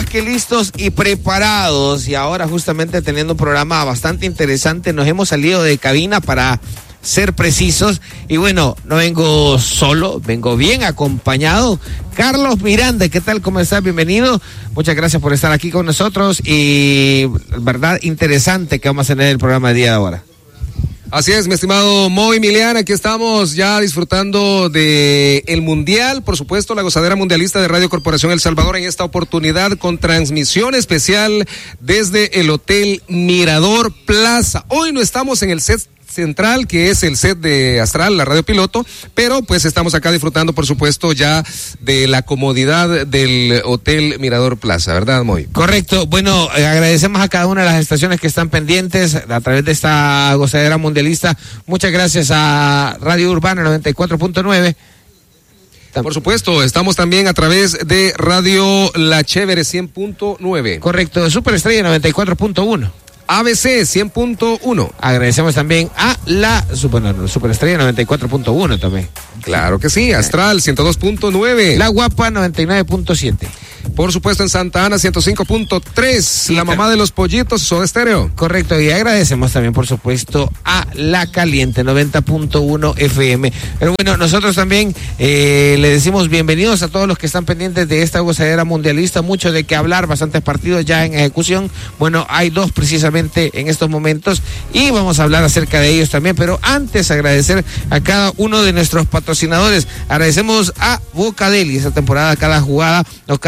que listos y preparados, y ahora justamente teniendo un programa bastante interesante, nos hemos salido de cabina para ser precisos, y bueno, no vengo solo, vengo bien acompañado. Carlos Miranda, ¿qué tal? ¿Cómo estás? Bienvenido, muchas gracias por estar aquí con nosotros, y verdad interesante que vamos a tener el programa de día de ahora. Así es, mi estimado Moy Milian, aquí estamos ya disfrutando de el Mundial, por supuesto, la gozadera mundialista de Radio Corporación El Salvador, en esta oportunidad con transmisión especial desde el Hotel Mirador Plaza. Hoy no estamos en el set central, que es el set de Astral, la radio piloto, pero pues estamos acá disfrutando, por supuesto, ya de la comodidad del Hotel Mirador Plaza, ¿verdad, Moy? Correcto. Bueno, agradecemos a cada una de las estaciones que están pendientes a través de esta gozadera mundialista. Muchas gracias a Radio Urbana 94.9. Por supuesto, estamos también a través de Radio La Chévere 100.9. Correcto, Superestrella 94.1. ABC 100.1. Agradecemos también a la Superestrella 94.1 también. Claro que sí, Astral 102.9. La Guapa 99.7. Por supuesto, en Santa Ana 105.3, sí, la mamá de los pollitos, Soda Stereo. Correcto, y agradecemos también, por supuesto, a La Caliente 90.1 FM. Pero bueno, nosotros también le decimos bienvenidos a todos los que están pendientes de esta gozadera mundialista. Mucho de qué hablar, bastantes partidos ya en ejecución. Bueno, hay dos precisamente en estos momentos y vamos a hablar acerca de ellos también. Pero antes, agradecer a cada uno de nuestros patrocinadores. Agradecemos a Bocadeli. Esta temporada, cada jugada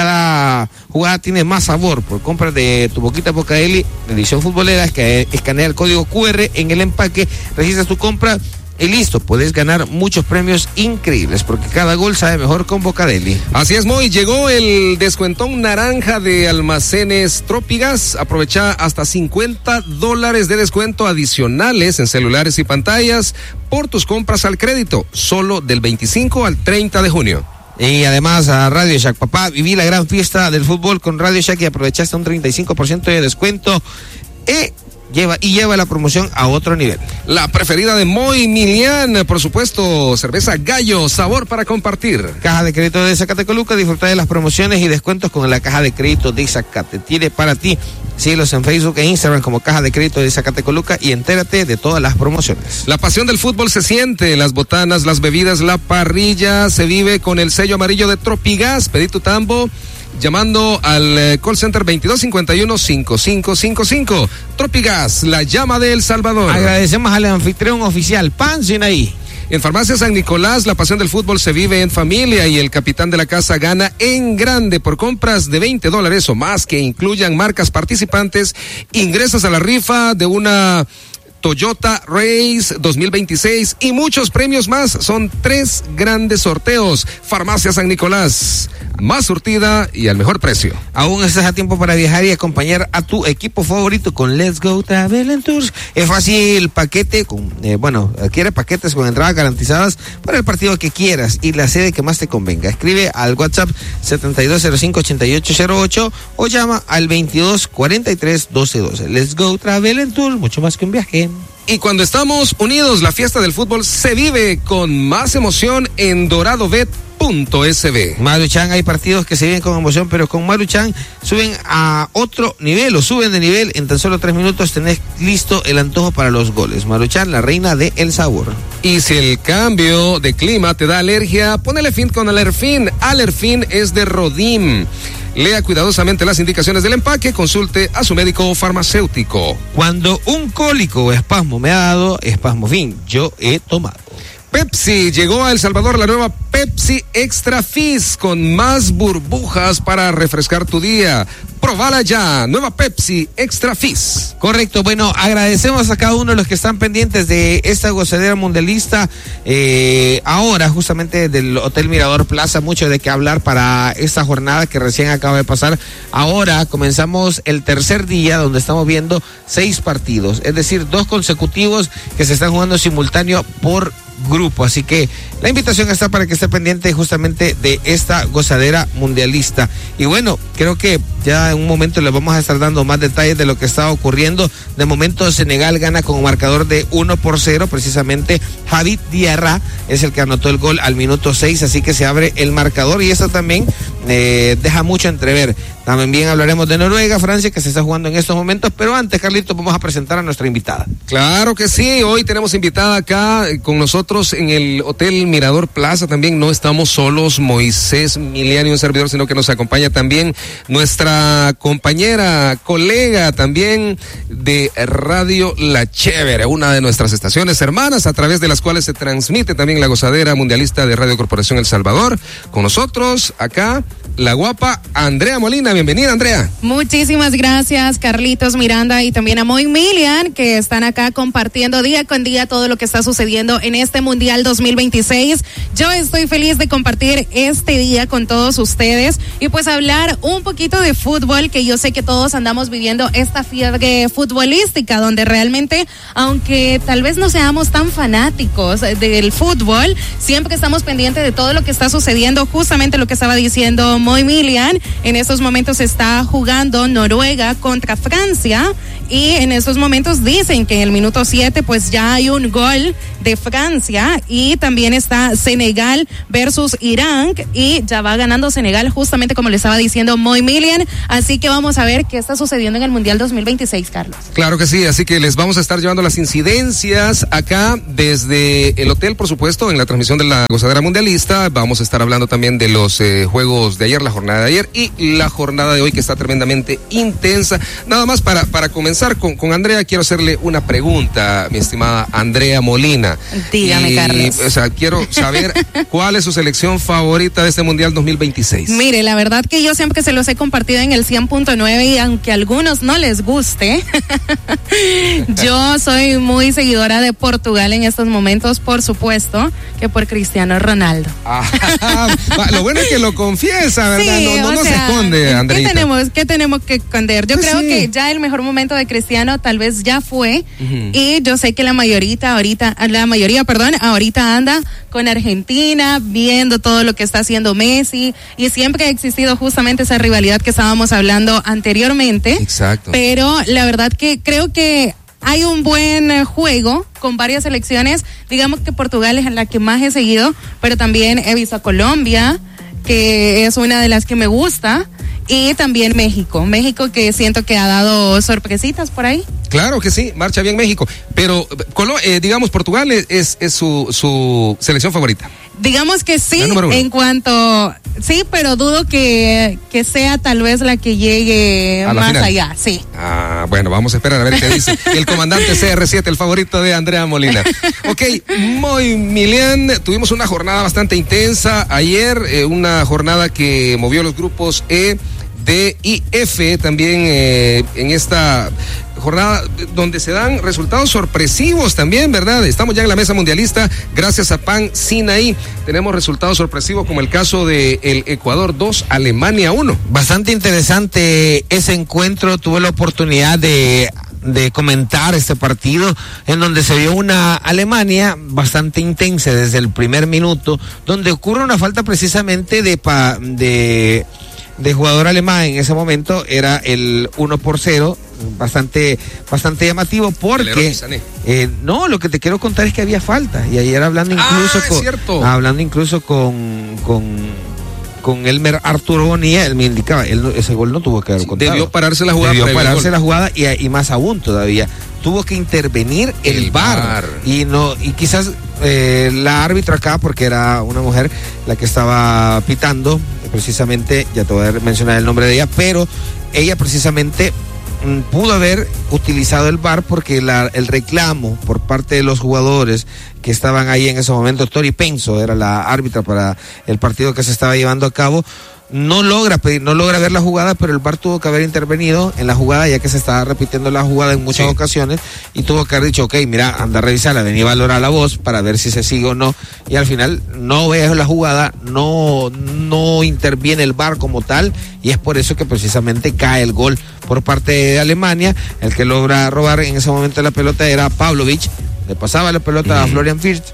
tiene más sabor. Por compra de tu boquita Bocadeli, edición futbolera, que escanea el código QR en el empaque, registras tu compra y listo, puedes ganar muchos premios increíbles, porque cada gol sabe mejor con Bocadeli. Así es, Moy, llegó el descuentón naranja de Almacenes Tropigas. Aprovecha hasta $50 de descuento adicionales en celulares y pantallas por tus compras al crédito, solo del 25 al 30 de junio. Y además a Radio Shack, papá, viví la gran fiesta del fútbol con Radio Shack y aprovechaste un 35% de descuento. Lleva la promoción a otro nivel. La preferida de Moy Milian, por supuesto, cerveza Gallo, sabor para compartir. Caja de Crédito de Zacatecoluca, disfruta de las promociones y descuentos con la Caja de Crédito de Zacate. Tiene para ti, síguelos en Facebook e Instagram como Caja de Crédito de Zacatecoluca y entérate de todas las promociones. La pasión del fútbol se siente, las botanas, las bebidas, la parrilla, se vive con el sello amarillo de Tropigas. Pedí tu tambo llamando al call center 2251-5555. Tropigas, la llama de El Salvador. Agradecemos al anfitrión oficial, Pan Sinaí. En Farmacia San Nicolás, la pasión del fútbol se vive en familia y el capitán de la casa gana en grande por compras de $20 o más que incluyan marcas participantes. Ingresas a la rifa de una Toyota Race 2026 y muchos premios más. Son 3 grandes sorteos. Farmacia San Nicolás, más surtida y al mejor precio. Aún estás a tiempo para viajar y acompañar a tu equipo favorito con Let's Go Travel & Tours. Es fácil, paquete adquiere paquetes con entradas garantizadas para el partido que quieras y la sede que más te convenga. Escribe al WhatsApp 7205-8808 o llama al 2243-1212. Let's Go Travel & Tours, mucho más que un viaje. Y cuando estamos unidos, la fiesta del fútbol se vive con más emoción en DoradoBet.sb. Maruchan, hay partidos que se viven con emoción, pero con Maruchan suben a otro nivel o suben de nivel. En tan solo 3 minutos tenés listo el antojo para los goles. Maruchan, la reina del sabor. Y si el cambio de clima te da alergia, ponele fin con Alerfin. Alerfin es de Rodim. Lea cuidadosamente las indicaciones del empaque, consulte a su médico farmacéutico. Cuando un cólico o espasmo me ha dado, Espasmofin, yo he tomado. Pepsi, llegó a El Salvador la nueva Pepsi Extra Fizz con más burbujas para refrescar tu día. Probala ya, nueva Pepsi Extra Fizz. Correcto, bueno, agradecemos a cada uno de los que están pendientes de esta gozadera mundialista. Ahora, justamente del Hotel Mirador Plaza, mucho de qué hablar para esta jornada que recién acaba de pasar. Ahora comenzamos el tercer día donde estamos viendo 6 partidos, es decir, 2 consecutivos que se están jugando simultáneo por grupo, así que la invitación está para que esté pendiente justamente de esta gozadera mundialista. Y bueno, creo que Ya en un momento les vamos a estar dando más detalles de lo que está ocurriendo. De momento Senegal gana con un marcador de 1-0, precisamente Javid Diarra es el que anotó el gol al minuto 6, así que se abre el marcador y eso también deja mucho entrever. También hablaremos de Noruega, Francia, que se está jugando en estos momentos, pero antes, Carlitos, vamos a presentar a nuestra invitada. Claro que sí, hoy tenemos invitada acá con nosotros en el Hotel Mirador Plaza. También no estamos solos, Moisés Milian y un servidor, sino que nos acompaña también nuestra compañera, colega también de Radio La Chévere, una de nuestras estaciones hermanas a través de las cuales se transmite también la gozadera mundialista de Radio Corporación El Salvador. Con nosotros acá la guapa Andrea Molina. Bienvenida, Andrea. Muchísimas gracias, Carlitos, Miranda y también a Moy Milian, que están acá compartiendo día con día todo lo que está sucediendo en este Mundial 2026. Yo estoy feliz de compartir este día con todos ustedes y pues hablar un poquito de fútbol, que yo sé que todos andamos viviendo esta fiebre futbolística, donde realmente, aunque tal vez no seamos tan fanáticos del fútbol, siempre estamos pendientes de todo lo que está sucediendo, justamente lo que estaba diciendo Moy Milian. En estos momentos se está jugando Noruega contra Francia y en estos momentos dicen que en el minuto 7 pues ya hay un gol de Francia y también está Senegal versus Irán y ya va ganando Senegal, justamente como le estaba diciendo Moy Milian, así que vamos a ver qué está sucediendo en el Mundial 2026, Carlos. Claro que sí, así que les vamos a estar llevando las incidencias acá desde el hotel, por supuesto, en la transmisión de la gozadera mundialista. Vamos a estar hablando también de los juegos de ayer, la jornada de ayer y la jornada de hoy, que está tremendamente intensa. Nada más para comenzar con Andrea, quiero hacerle una pregunta, mi estimada Andrea Molina. Dígame, Carlos. O sea, quiero saber cuál es su selección favorita de este Mundial 2026. Mire, la verdad que yo siempre se los he compartido en el 100.9 y aunque a algunos no les guste, yo soy muy seguidora de Portugal en estos momentos, por supuesto, que por Cristiano Ronaldo. Lo bueno es que lo confiesa, ¿verdad? Sí, no se esconde, Andreita. ¿Qué tenemos que esconder? Yo creo que ya el mejor momento de Cristiano tal vez ya fue, y yo sé que la mayoría ahorita anda con Argentina, viendo todo lo que está haciendo Messi, y siempre ha existido justamente esa rivalidad que estábamos hablando anteriormente. Exacto. Pero la verdad que creo que hay un buen juego con varias selecciones. Digamos que Portugal es la que más he seguido, pero también he visto a Colombia, que es una de las que me gusta, y también México, que siento que ha dado sorpresitas por ahí. Claro que sí, marcha bien México, pero digamos Portugal es su selección favorita. Digamos que sí, sí, pero dudo que sea tal vez la que llegue más final. Allá, sí. Bueno, vamos a esperar a ver qué dice el comandante CR7, el favorito de Andrea Molina. Ok, Moy Milian, tuvimos una jornada bastante intensa ayer, una jornada que movió los grupos E, D y F también en esta jornada donde se dan resultados sorpresivos también, ¿verdad? Estamos ya en la mesa mundialista gracias a PAN Sinaí. Tenemos resultados sorpresivos como el caso de el Ecuador 2, Alemania 1. Bastante interesante ese encuentro. Tuve la oportunidad de comentar este partido en donde se vio una Alemania bastante intensa desde el primer minuto, donde ocurre una falta precisamente de jugador alemán. En ese momento era el 1-0, bastante llamativo porque no, lo que te quiero contar es que había falta, y ayer hablando incluso con Elmer Arturo Bonilla, él me indicaba, ese gol no tuvo que haber contado. Debió pararse la jugada. Y más aún todavía tuvo que intervenir el VAR. Y quizás la árbitra acá, porque era una mujer la que estaba pitando, precisamente, ya te voy a mencionar el nombre de ella, pero ella precisamente pudo haber utilizado el VAR porque el reclamo por parte de los jugadores que estaban ahí en ese momento, Tori Penso era la árbitra para el partido que se estaba llevando a cabo, no logra ver la jugada, pero el VAR tuvo que haber intervenido en la jugada, ya que se estaba repitiendo la jugada en muchas ocasiones, y tuvo que haber dicho, ok, mira, anda a revisarla, vení a valorar la voz para ver si se sigue o no, y al final no ves la jugada, no interviene el VAR como tal, y es por eso que precisamente cae el gol por parte de Alemania. El que logra robar en ese momento la pelota era Pavlovic, le pasaba la pelota a Florian Wirtz,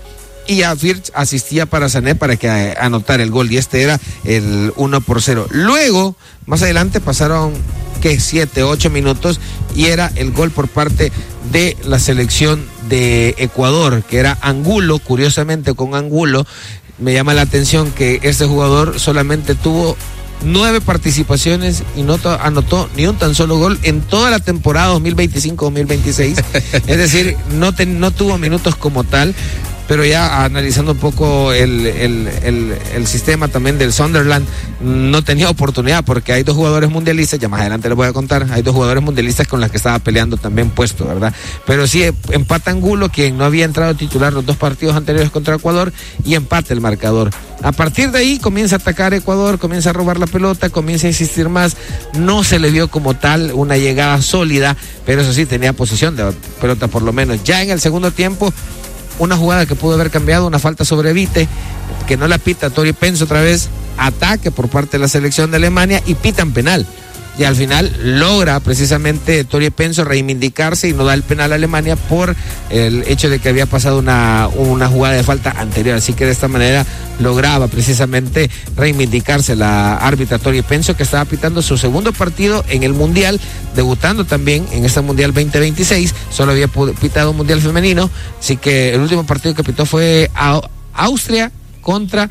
y a Firth asistía para Sané para que anotara el gol, y este era el 1-0. Luego, más adelante pasaron 7, 8 minutos y era el gol por parte de la selección de Ecuador, que era Angulo. Curiosamente, con Angulo me llama la atención que este jugador solamente tuvo 9 participaciones y no anotó ni un tan solo gol en toda la temporada 2025-2026. Es decir, no tuvo minutos como tal. Pero ya analizando un poco el sistema también del Sunderland, no tenía oportunidad porque hay 2 jugadores mundialistas, ya más adelante les voy a contar, hay 2 jugadores mundialistas con los que estaba peleando también puesto, ¿verdad? Pero sí, empata Angulo, quien no había entrado a titular los 2 partidos anteriores contra Ecuador, y empata el marcador. A partir de ahí comienza a atacar Ecuador, comienza a robar la pelota, comienza a insistir más, no se le vio como tal una llegada sólida, pero eso sí, tenía posesión de pelota por lo menos. Ya en el segundo tiempo, una jugada que pudo haber cambiado, una falta sobre Vite, que no la pita Tori Penso otra vez, ataque por parte de la selección de Alemania y pitan penal. Y al final logra precisamente Tori Penso reivindicarse y no da el penal a Alemania por el hecho de que había pasado una jugada de falta anterior. Así que de esta manera lograba precisamente reivindicarse la árbitra Tori Penso, que estaba pitando su segundo partido en el Mundial, debutando también en este Mundial 2026. Solo había pitado un Mundial femenino, así que el último partido que pitó fue Austria contra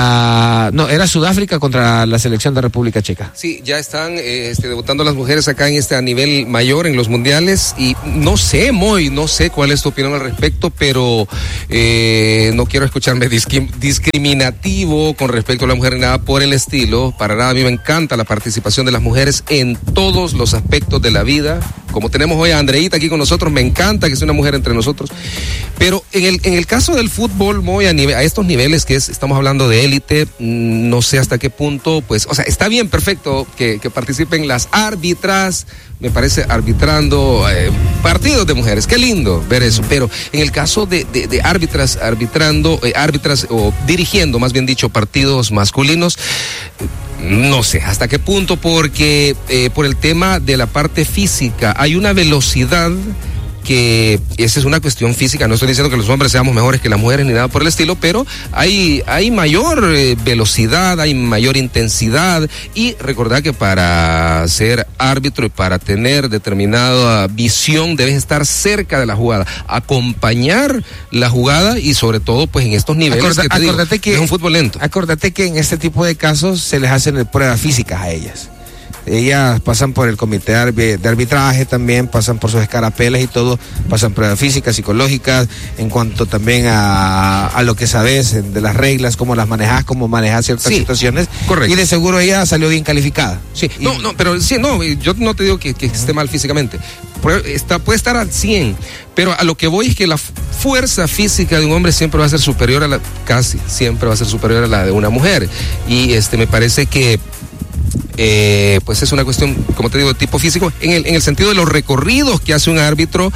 era Sudáfrica contra la selección de República Checa. Sí, ya están debutando las mujeres acá a nivel mayor en los mundiales, y no sé cuál es tu opinión al respecto, pero no quiero escucharme discriminativo con respecto a la mujer ni nada por el estilo. Para nada, a mí me encanta la participación de las mujeres en todos los aspectos de la vida. Como tenemos hoy a Andreita aquí con nosotros, me encanta que sea una mujer entre nosotros. Pero en el caso del fútbol, muy a estos niveles que estamos hablando de élite, no sé hasta qué punto, pues, o sea, está bien, perfecto que participen las árbitras, me parece, arbitrando partidos de mujeres, qué lindo ver eso, pero en el caso de árbitras o dirigiendo, más bien dicho, partidos masculinos, no sé hasta qué punto, porque por el tema de la parte física hay una velocidad que esa es una cuestión física. No estoy diciendo que los hombres seamos mejores que las mujeres ni nada por el estilo, pero hay mayor velocidad, hay mayor intensidad, y recordad que para ser árbitro y para tener determinada visión debes estar cerca de la jugada, acompañar la jugada, y sobre todo pues en estos niveles que es un fútbol lento. Acordate que en este tipo de casos se les hacen pruebas físicas a ellas. Ellas pasan por el comité de arbitraje, también pasan por sus escarapelas y todo, pasan pruebas físicas, psicológicas, en cuanto también a lo que sabes de las reglas, cómo las manejas, cómo manejas ciertas situaciones. Correcto. Y de seguro ella salió bien calificada. Sí, yo no te digo que esté mal físicamente. Puede estar al 100, pero a lo que voy es que la fuerza física de un hombre siempre va a ser superior casi siempre va a ser superior a la de una mujer. Y me parece que pues es una cuestión, como te digo, de tipo físico, en el sentido de los recorridos que hace un árbitro,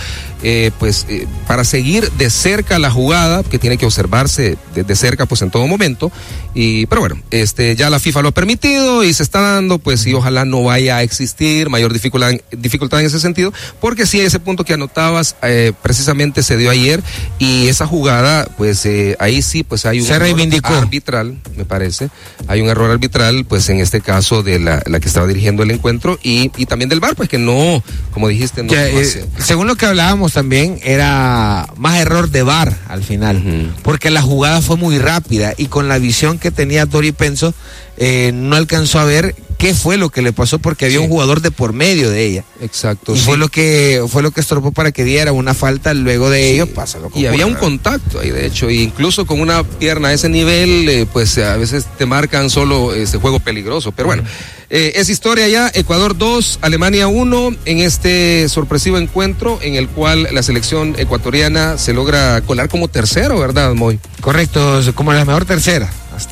para seguir de cerca la jugada, que tiene que observarse de cerca pues en todo momento, pero bueno, ya la FIFA lo ha permitido y se está dando, pues, y ojalá no vaya a existir mayor dificultad en ese sentido, porque sí, ese punto que anotabas precisamente se dio ayer, y esa jugada, pues ahí sí, pues hay un error arbitral, me parece, hay un error arbitral, pues en este caso de la que estaba dirigiendo el encuentro, y también del VAR, pues que no, como dijiste, no según lo que hablábamos también, era más error de VAR al final, porque la jugada fue muy rápida, y con la visión que tenía Tori Penso, no alcanzó a ver qué fue lo que le pasó, porque había un jugador de por medio de ella. Exacto. Y fue lo que estorbó para que diera una falta. Luego de ello pasa lo que y había un contacto ahí, de hecho, e incluso con una pierna a ese nivel, pues a veces te marcan solo ese juego peligroso, pero bueno, es historia ya. Ecuador 2, Alemania 1, en este sorpresivo encuentro en el cual la selección ecuatoriana se logra colar como tercero, ¿verdad, Moy? Correcto, como la mejor tercera.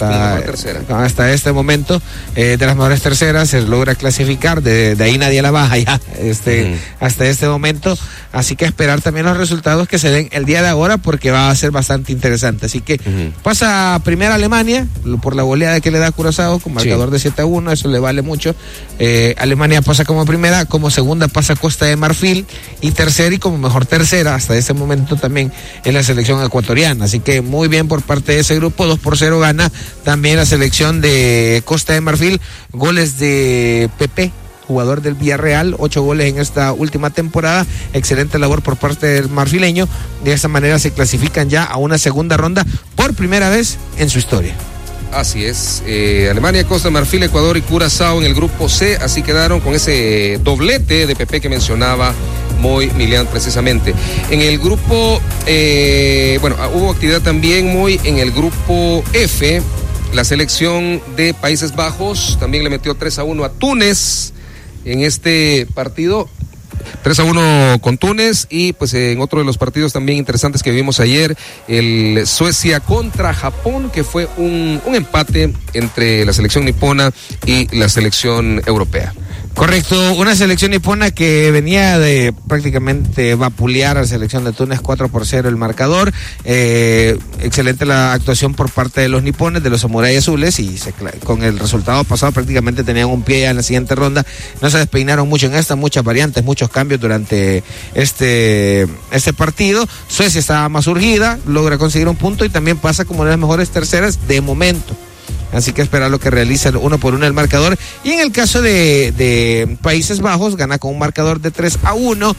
Hasta este momento, de las mejores terceras se logra clasificar, de ahí nadie la baja ya, hasta este momento. así que esperar también los resultados que se den el día de ahora, porque va a ser bastante interesante. Así que pasa primera Alemania, por la goleada que le da a Curazao, con marcador de 7-1, eso le vale mucho. Alemania pasa como primera, como segunda pasa Costa de Marfil, y tercera, y como mejor tercera hasta ese momento también en la selección ecuatoriana. Así que muy bien por parte de ese grupo. 2-0 gana también la selección de Costa de Marfil, goles de Pepe, jugador del Villarreal, 8 goles en esta última temporada, excelente labor por parte del marfileño. De esa manera se clasifican ya a una segunda ronda por primera vez en su historia. Así es, Alemania, Costa de Marfil, Ecuador y Curazao en el grupo C, así quedaron con ese doblete de Pepe que mencionaba Moy Milian precisamente. En el grupo, hubo actividad también, Moy, en el grupo F. La selección de Países Bajos también le metió 3-1 a Túnez en este partido. 3-1 con Túnez, y pues en otro de los partidos también interesantes que vimos ayer, el Suecia contra Japón, que fue un empate entre la selección nipona y la selección europea. Correcto, una selección nipona que venía de prácticamente vapulear a la selección de Túnez, 4-0 el marcador. Excelente la actuación por parte de los nipones, de los samuráis azules, y con el resultado pasado prácticamente tenían un pie ya en la siguiente ronda. No se despeinaron mucho en esta, muchas variantes, muchos cambios durante este partido. Suecia estaba más urgida, logra conseguir un punto y también pasa como una de las mejores terceras de momento. Así que esperar lo que realiza 1-1 el marcador. Y en el caso de Países Bajos, gana con un marcador de 3-1.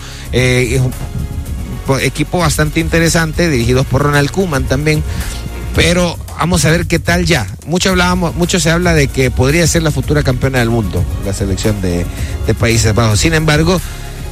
Equipo bastante interesante, dirigidos por Ronald Koeman también. Pero vamos a ver qué tal ya. Mucho se habla de que podría ser la futura campeona del mundo, la selección de Países Bajos. Sin embargo,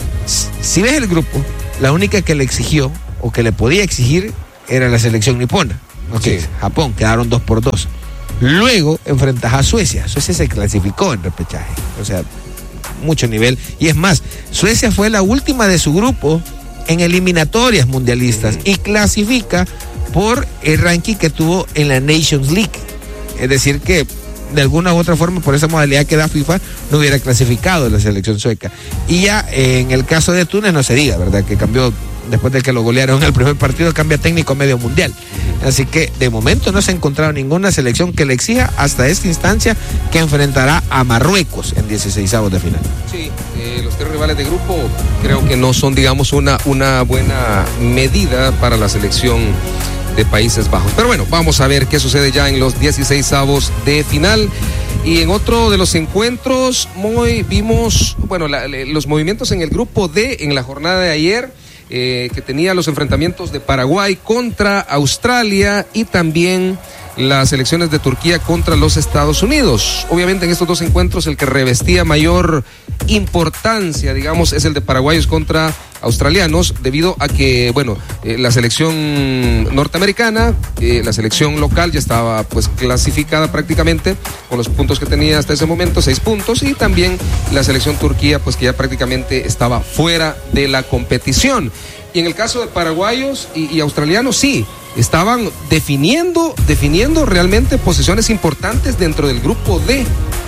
si ves el grupo, la única que le exigió, o que le podía exigir, era la selección nipona. Okay. Sí. Japón, quedaron 2-2. Luego enfrentas a Suecia. Suecia se clasificó en repechaje. O sea, mucho nivel. Y es más, Suecia fue la última de su grupo en eliminatorias mundialistas y clasifica por el ranking que tuvo en la Nations League. Es decir que de alguna u otra forma, por esa modalidad que da FIFA, no hubiera clasificado la selección sueca. Y ya en el caso de Túnez no se diga, ¿verdad? Que cambió, después de que lo golearon en el primer partido, cambia técnico a medio mundial. Así que de momento no se ha encontrado ninguna selección que le exija hasta esta instancia, que enfrentará a Marruecos en 16avos de final. Sí, los 3 rivales de grupo creo que no son, digamos, una buena medida para la selección de Países Bajos. Pero bueno, vamos a ver qué sucede ya en los 16avos de final. Y en otro de los encuentros, vimos, los movimientos en el grupo D en la jornada de ayer, que tenía los enfrentamientos de Paraguay contra Australia y también las selecciones de Turquía contra los Estados Unidos. Obviamente en estos 2 encuentros el que revestía mayor importancia, digamos, es el de paraguayos contra australianos, debido a que, la selección norteamericana, la selección local ya estaba pues clasificada prácticamente con los puntos que tenía hasta ese momento, 6 puntos, y también la selección Turquía pues que ya prácticamente estaba fuera de la competición. Y en el caso de paraguayos y australianos, sí, estaban definiendo realmente posiciones importantes dentro del grupo D.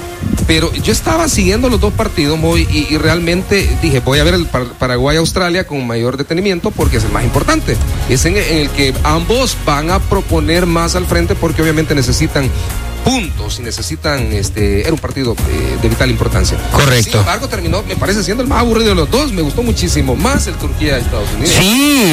Pero yo estaba siguiendo los 2 partidos y realmente dije, voy a ver el Paraguay-Australia con mayor detenimiento, porque es el más importante. Es en el que ambos van a proponer más al frente, porque obviamente necesitan puntos y necesitan, era un partido de vital importancia. Correcto. Sin embargo, terminó, me parece, siendo el más aburrido de los 2. Me gustó muchísimo más el Turquía-Estados Unidos. Sí,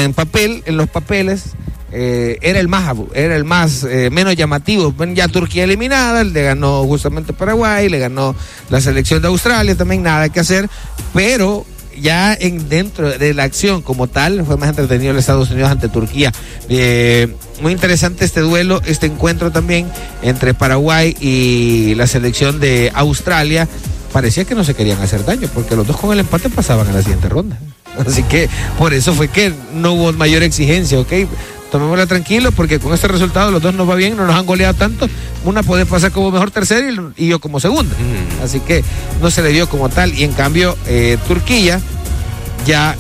en los papeles era el más menos llamativo. Ya Turquía eliminada, le ganó justamente Paraguay, le ganó la selección de Australia, también nada que hacer, pero ya dentro de la acción como tal fue más entretenido los Estados Unidos ante Turquía. Muy interesante este duelo, este encuentro también entre Paraguay y la selección de Australia. Parecía que no se querían hacer daño, porque los 2 con el empate pasaban a la siguiente ronda. Así que por eso fue que no hubo mayor exigencia, ¿ok? Tomémosla tranquilo, porque con este resultado los 2 nos va bien, no nos han goleado tanto. Una puede pasar como mejor tercera y yo como segunda. Así que no se le dio como tal. Y en cambio, Turquía ya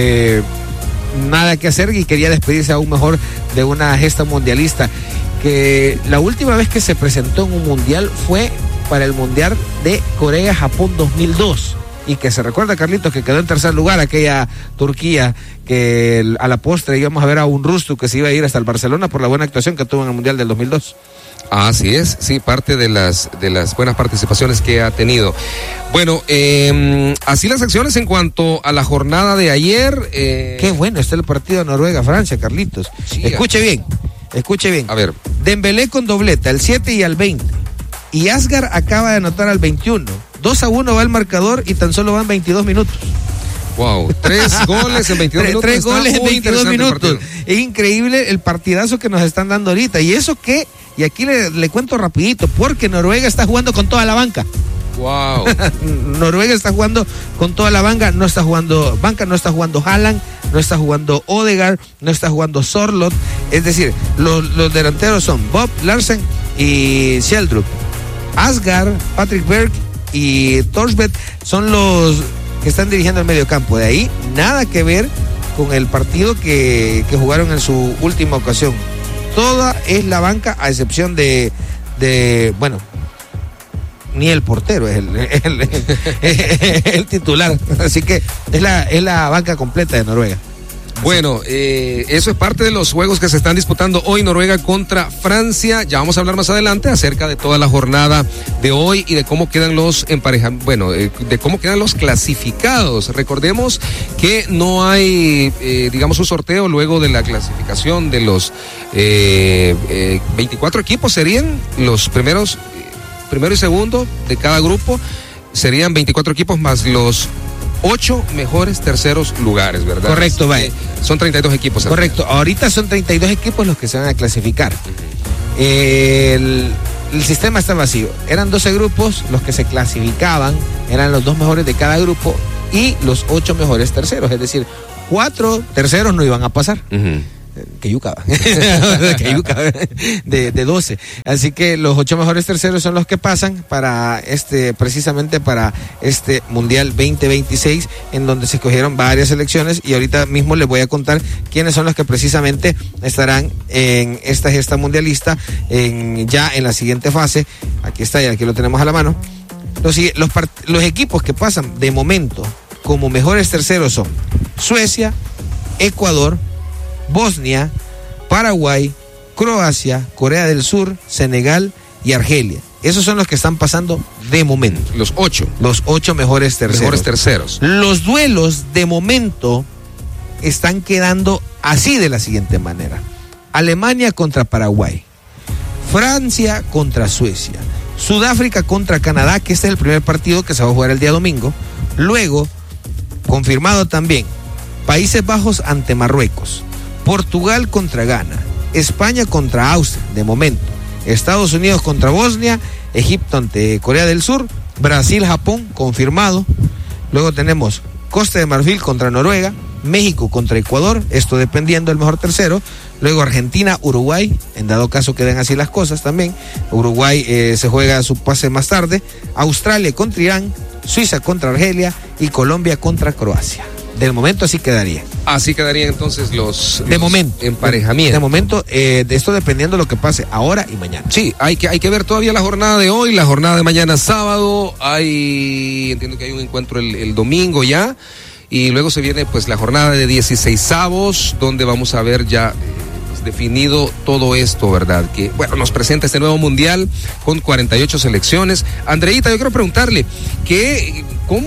nada que hacer, y quería despedirse aún mejor de una gesta mundialista. Que la última vez que se presentó en un mundial fue para el Mundial de Corea-Japón 2002. y que se recuerda, Carlitos, que quedó en tercer lugar aquella Turquía, que a la postre íbamos a ver a un Rustu que se iba a ir hasta el Barcelona por la buena actuación que tuvo en el Mundial del 2002. Así es, sí, parte de las buenas participaciones que ha tenido. Bueno, así las acciones en cuanto a la jornada de ayer. Qué bueno está el partido de Noruega-Francia, Carlitos. Sí, escuche bien. A ver. Dembélé con dobleta, al 7 y al 20. Y Asgar acaba de anotar al 21. 2-1 va el marcador y tan solo van 22 minutos. Wow, 3 goles en 22 minutos. 3 goles en 22 minutos. Es increíble el partidazo que nos están dando ahorita. Y eso que, y aquí le cuento rapidito, porque Noruega está jugando con toda la banca. Wow. Noruega está jugando con toda la banca, no está jugando Haaland, no está jugando Odegaard, no está jugando Sorloth. Es decir, los delanteros son Bob Larsen y Sheldrup. Asgar, Patrick Berg y Thorsbeth son los que están dirigiendo el mediocampo. De ahí nada que ver con el partido que jugaron en su última ocasión. Toda es la banca, a excepción de bueno, ni el portero es el titular. Así que es la banca completa de Noruega. Bueno, eso es parte de los juegos que se están disputando hoy, Noruega contra Francia. Ya vamos a hablar más adelante acerca de toda la jornada de hoy y de cómo quedan los de cómo quedan los clasificados. Recordemos que no hay, digamos, un sorteo luego de la clasificación de los 24 equipos serían los primero y segundo de cada grupo. Serían 24 equipos más los 8 mejores terceros lugares, ¿verdad? Correcto, vaya. Son 32 equipos. Correcto, ahorita son 32 equipos los que se van a clasificar. El sistema está vacío. Eran 12 grupos los que se clasificaban, eran los 2 mejores de cada grupo y los 8 mejores terceros, es decir, 4 terceros no iban a pasar. Que yuca de 12. Así que los 8 mejores terceros son los que pasan para precisamente para este Mundial 2026, en donde se escogieron varias selecciones, y ahorita mismo les voy a contar quiénes son los que precisamente estarán en esta gesta mundialista ya en la siguiente fase. Aquí está, ya aquí lo tenemos a la mano. Los equipos que pasan de momento como mejores terceros son Suecia, Ecuador, Bosnia, Paraguay, Croacia, Corea del Sur, Senegal y Argelia. Esos son los que están pasando de momento. Los 8 mejores terceros. Los duelos de momento están quedando así, de la siguiente manera: Alemania contra Paraguay, Francia contra Suecia, Sudáfrica contra Canadá, que este es el primer partido que se va a jugar el día domingo. Luego, confirmado también, Países Bajos ante Marruecos, Portugal contra Ghana, España contra Austria, de momento, Estados Unidos contra Bosnia, Egipto ante Corea del Sur, Brasil, Japón, confirmado. Luego tenemos Costa de Marfil contra Noruega, México contra Ecuador, esto dependiendo del mejor tercero. Luego Argentina, Uruguay, en dado caso que den así las cosas también. Uruguay se juega su pase más tarde. Australia contra Irán, Suiza contra Argelia y Colombia contra Croacia. Del momento así quedaría. Así quedarían entonces los momento, emparejamientos. De momento, de esto dependiendo de lo que pase ahora y mañana. Sí, hay que ver todavía la jornada de hoy, la jornada de mañana sábado. Entiendo que hay un encuentro el domingo ya. Y luego se viene pues la jornada de 16avos, donde vamos a ver ya definido todo esto, ¿verdad? Que, bueno, nos presenta este nuevo mundial con 48 selecciones. Andreita, yo quiero preguntarle, ¿qué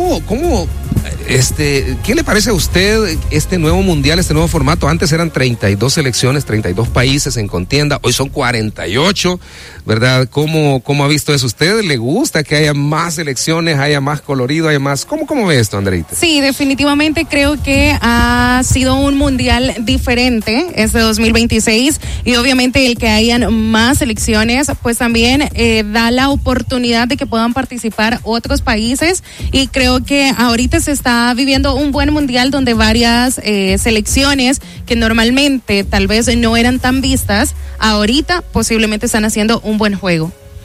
le parece a usted este nuevo mundial, este nuevo formato? Antes eran 32 selecciones, 32 países en contienda, hoy son 48, ¿verdad? ¿Cómo ha visto eso usted? ¿Le gusta que haya más selecciones, haya más colorido, haya más? ¿Cómo ve esto, Andreita? Sí, definitivamente creo que ha sido un mundial diferente este 2026, y obviamente el que hayan más selecciones pues también da la oportunidad de que puedan participar otros países, y creo que ahorita se está viviendo un buen mundial donde varias selecciones que normalmente tal vez no eran tan vistas, ahorita posiblemente están haciendo un buen juego.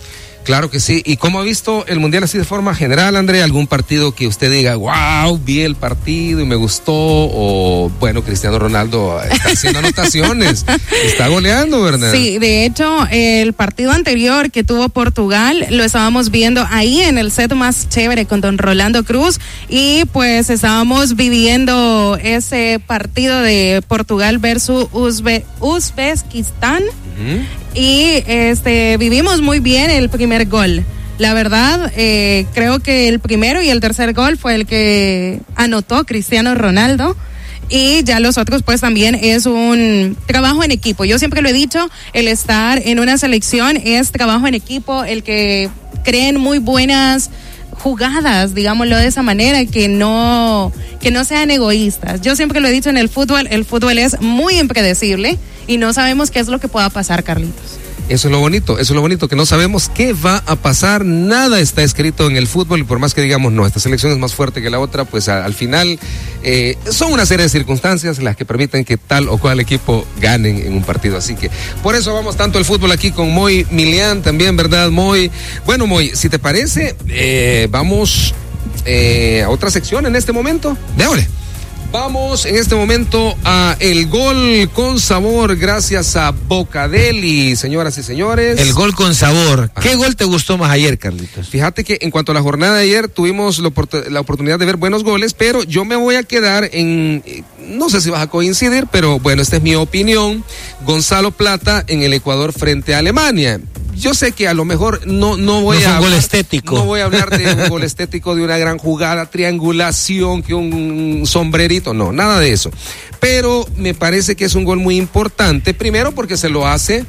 Claro que sí. ¿Y cómo ha visto el Mundial así de forma general, André? ¿Algún partido que usted diga, wow, vi el partido y me gustó? O, bueno, Cristiano Ronaldo está haciendo anotaciones, está goleando, ¿verdad? Sí, de hecho, el partido anterior que tuvo Portugal, lo estábamos viendo ahí en el set más chévere con don Rolando Cruz, y pues estábamos viviendo ese partido de Portugal versus Uzbekistán. Y vivimos muy bien el primer gol. La verdad, creo que el primero y el tercer gol fue el que anotó Cristiano Ronaldo. Y ya los otros pues también es un trabajo en equipo. Yo siempre lo he dicho, el estar en una selección es trabajo en equipo, el que creen muy buenas jugadas, digámoslo de esa manera, que no sean egoístas. Yo siempre lo he dicho, en el fútbol es muy impredecible y no sabemos qué es lo que pueda pasar, Carlitos. Eso es lo bonito, que no sabemos qué va a pasar, nada está escrito en el fútbol, y por más que digamos, no, esta selección es más fuerte que la otra, pues al final son una serie de circunstancias las que permiten que tal o cual equipo ganen en un partido, así que por eso vamos tanto al fútbol aquí con Moy Milian también, ¿verdad, Moy? Bueno, Moy, si te parece, vamos a otra sección en este momento. Déjole. Vamos en este momento a el gol con sabor gracias a Bocadeli, señoras y señores. El gol con sabor. ¿Qué gol te gustó más ayer, Carlitos? Fíjate que en cuanto a la jornada de ayer tuvimos la oportunidad de ver buenos goles, pero yo me voy a quedar en, no sé si vas a coincidir, pero bueno, esta es mi opinión. Gonzalo Plata en el Ecuador frente a Alemania. Yo sé que a lo mejor no voy a hablar, gol estético. No voy a hablar de un gol estético, de una gran jugada, triangulación, que un sombrerito, no, nada de eso. Pero me parece que es un gol muy importante, primero porque se lo hace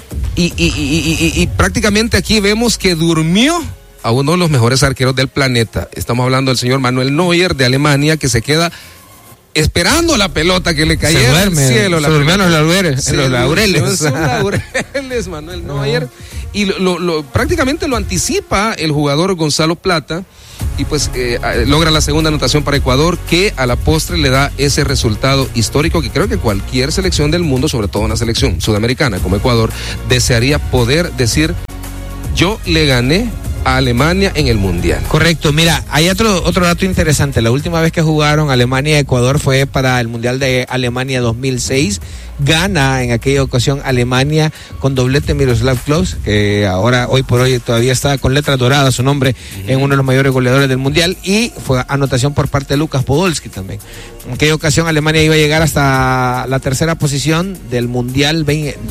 y prácticamente aquí vemos que durmió a uno de los mejores arqueros del planeta. Estamos hablando del señor Manuel Neuer de Alemania, que se queda esperando la pelota que le cayera del cielo. Se durmió en los laureles. Son laureles, Manuel Neuer. Y prácticamente lo anticipa el jugador Gonzalo Plata, y pues logra la segunda anotación para Ecuador, que a la postre le da ese resultado histórico que creo que cualquier selección del mundo, sobre todo una selección sudamericana como Ecuador, desearía poder decir: yo le gané a Alemania en el Mundial. Correcto, mira, hay otro dato interesante. La última vez que jugaron Alemania y Ecuador fue para el Mundial de Alemania 2006. Gana en aquella ocasión Alemania con doblete Miroslav Klose, que hoy por hoy todavía está con letras doradas su nombre en uno de los mayores goleadores del Mundial, y fue anotación por parte de Lucas Podolski también. En aquella ocasión Alemania iba a llegar hasta la tercera posición del Mundial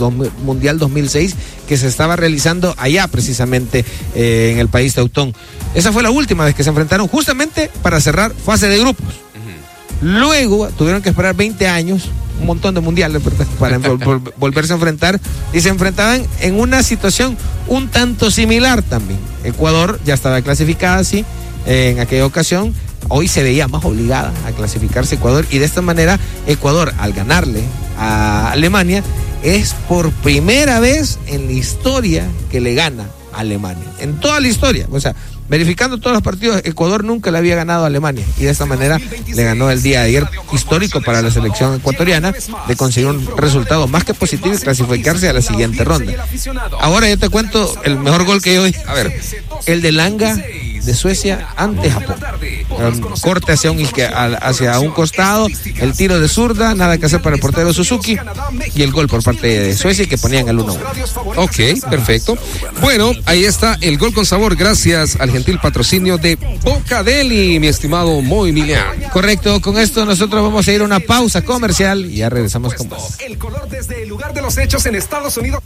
2006, que se estaba realizando allá precisamente en el país teutón. Esa fue la última vez que se enfrentaron, justamente para cerrar fase de grupos. Luego tuvieron que esperar 20 años, un montón de mundiales para volverse a enfrentar, y se enfrentaban en una situación un tanto similar también. Ecuador ya estaba clasificada así en aquella ocasión, hoy se veía más obligada a clasificarse Ecuador, y de esta manera Ecuador, al ganarle a Alemania, es por primera vez en la historia que le gana a Alemania, en toda la historia, o sea, verificando todos los partidos, Ecuador nunca le había ganado a Alemania, y de esta manera le ganó el día de ayer, histórico para la selección ecuatoriana, de conseguir un resultado más que positivo y clasificarse a la siguiente ronda. Ahora yo te cuento el mejor gol que yo vi. A ver, el de Langa de Suecia ante Japón. Corte hacia un costado, el tiro de zurda, nada que hacer para el portero Suzuki, y el gol por parte de Suecia, que ponían el 1-1. Ok, perfecto. Bueno, ahí está el gol con sabor, gracias al gentil patrocinio de Bocadeli, mi estimado Moy Milian. Correcto, con esto nosotros vamos a ir a una pausa comercial y ya regresamos con vos. El color desde el lugar de los hechos en Estados Unidos.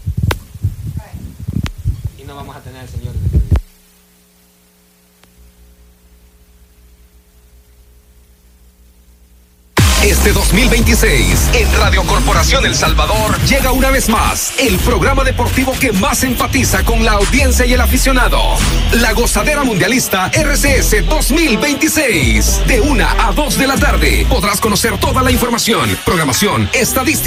Y no vamos a tener el señor. Este 2026, en Radio Corporación El Salvador, llega una vez más el programa deportivo que más enfatiza con la audiencia y el aficionado. La Gozadera Mundialista RCS 2026. De 1 a 2 de la tarde podrás conocer toda la información, programación, estadística